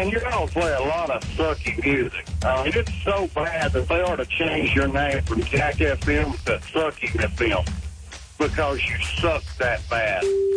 Man, you all play a lot of sucky music. It's so bad that they ought to change your name from Jack FM to Sucky FM because you suck that bad.